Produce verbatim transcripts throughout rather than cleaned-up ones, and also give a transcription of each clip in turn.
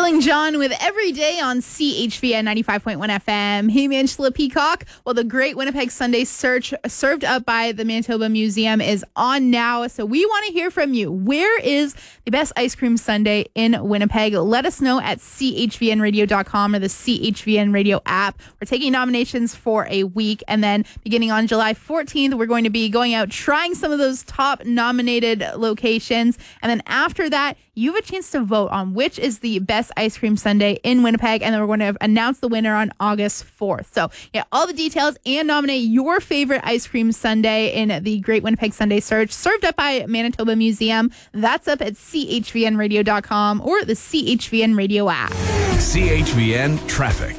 Elton John with Every Day on C H V N ninety-five point one F M. Hey, Angela Peacock. Well, the Great Winnipeg Sunday Search served up by the Manitoba Museum is on now. So we want to hear from you. Where is the best ice cream sundae in Winnipeg? Let us know at C H V N radio dot com or the C H V N Radio app. We're taking nominations for a week. And then beginning on July fourteenth, we're going to be going out trying some of those top nominated locations. And then after that, you have a chance to vote on which is the best ice cream sundae in Winnipeg, and then we're going to announce the winner on August fourth. So, yeah, all the details and nominate your favorite ice cream sundae in the Great Winnipeg Sunday Search, served up by Manitoba Museum. That's up at C H V N radio dot com or the C H V N Radio app. C H V N Traffic.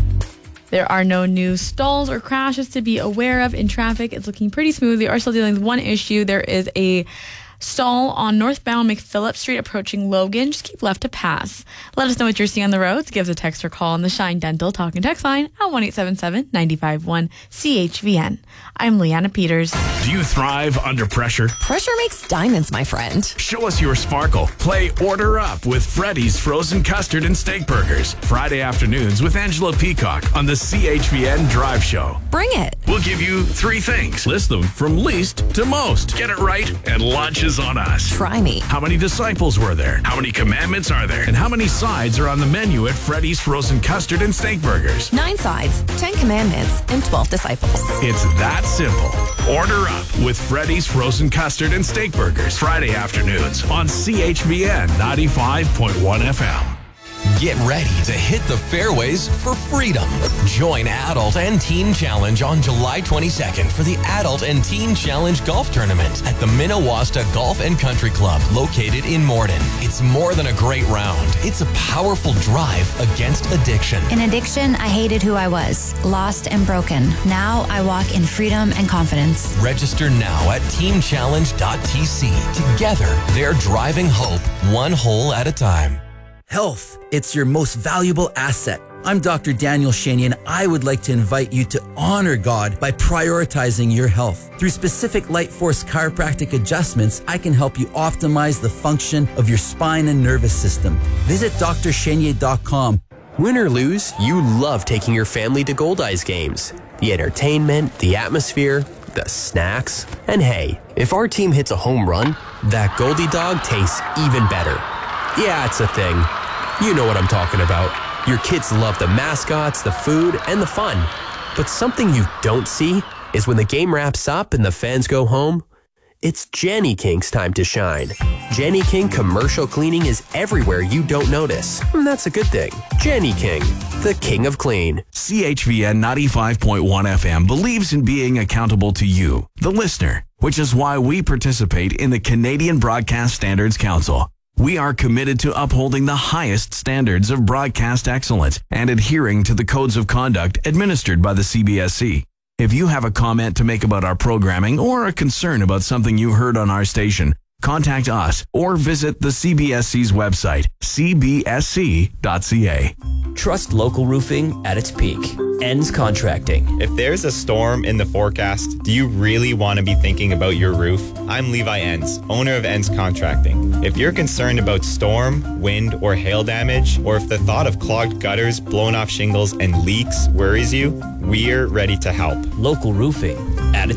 There are no new stalls or crashes to be aware of in traffic. It's looking pretty smooth. We are still dealing with one issue. There is a stall on northbound McPhillip Street approaching Logan. Just keep left to pass. Let us know what you're seeing on the roads. Give us a text or call on the Shine Dental Talk and Text line at one eight seven seven, nine five one, C H V N. I'm Leanna Peters. Do you thrive under pressure? Pressure makes diamonds, my friend. Show us your sparkle. Play Order Up with Freddy's Frozen Custard and Steak Burgers. Friday afternoons with Angela Peacock on the C H V N Drive Show. Bring it. We'll give you three things. List them from least to most. Get it right and lunch is on us. Try me. How many disciples were there? How many commandments are there? And how many sides are on the menu at Freddy's Frozen Custard and Steak Burgers? Nine sides, ten commandments, and twelve disciples. It's that simple. Order up with Freddy's Frozen Custard and Steak Burgers. Friday afternoons on C H V N ninety-five point one F M. Get ready to hit the fairways for freedom. Join Adult and Teen Challenge on July twenty-second for the Adult and Teen Challenge Golf Tournament at the Minnewasta Golf and Country Club located in Morden. It's more than a great round. It's a powerful drive against addiction. In addiction, I hated who I was, lost and broken. Now I walk in freedom and confidence. Register now at team challenge dot t c. Together, they're driving hope one hole at a time. Health, it's your most valuable asset. I'm Doctor Daniel Shaney, and I would like to invite you to honor God by prioritizing your health. Through specific Light Force chiropractic adjustments, I can help you optimize the function of your spine and nervous system. Visit d r chenier dot com. Win or lose, you love taking your family to Goldeyes games. The entertainment, the atmosphere, the snacks. And hey, if our team hits a home run, that Goldie dog tastes even better. Yeah, it's a thing. You know what I'm talking about. Your kids love the mascots, the food, and the fun. But something you don't see is when the game wraps up and the fans go home, it's Jenny King's time to shine. Jenny King commercial cleaning is everywhere you don't notice. And that's a good thing. Jenny King, the king of clean. C H V N ninety-five point one F M believes in being accountable to you, the listener, which is why we participate in the Canadian Broadcast Standards Council. We are committed to upholding the highest standards of broadcast excellence and adhering to the codes of conduct administered by the C B S C. If you have a comment to make about our programming or a concern about something you heard on our station, contact us or visit the C B S C's website, c b s c dot c a. Trust local roofing at its peak. Ends Contracting. If there's a storm in the forecast, do you really want to be thinking about your roof? I'm Levi Enns, owner of Enns Contracting. If you're concerned about storm, wind, or hail damage, or if the thought of clogged gutters, blown off shingles, and leaks worries you, we're ready to help. Local roofing at its